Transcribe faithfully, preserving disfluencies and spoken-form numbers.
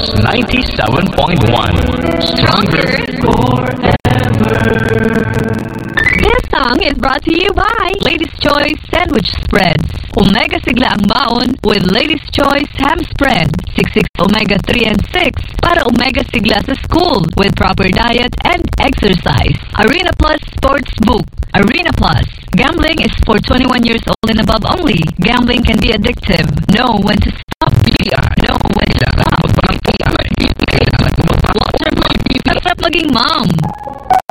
ninety-seven point one. Stronger forever. This song is brought to you by Ladies' Choice Sandwich Spreads. Omega Sigla ang baon with Ladies' Choice Ham Spread. sixty-six Omega three and six para Omega Sigla sa school with proper diet and exercise. Arena Plus Sports Book. Arena Plus. Gambling is for twenty-one years old and above only. Gambling can be addictive. Know when to stop. Know when to stop. What's up maging mom?